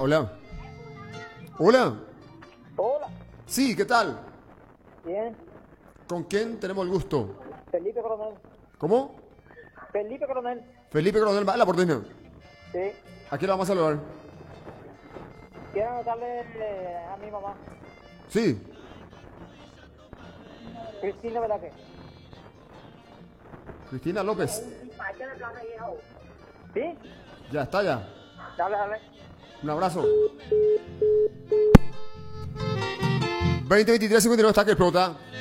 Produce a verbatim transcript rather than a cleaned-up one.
hola. Hola. Hola. Sí, ¿qué tal? Bien. ¿Con quién tenemos el gusto? Felipe Coronel. ¿Cómo? Felipe Coronel. Felipe Coronel, ¿va a la porteña? Sí. ¿A quién la vamos a saludar? Quiero anotarle eh, a mi mamá, Sí. Cristina Velázquez. Cristina López. ¿Sí? Ya está, ya. Dale, dale. Un abrazo. veinte veintitrés cincuenta y nueve está que explota.